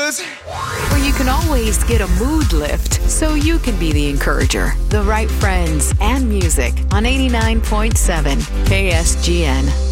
Cause where you can always get a mood lift so you can be the encourager. The right friends and music on 89.7 KSGN.